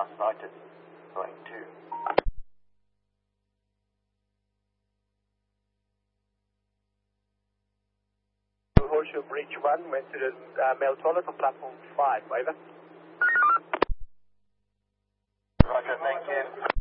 sighted. Going 2. Horseshoe Bridge 1 went to the male toilet on platform 5, over. Roger, thank you.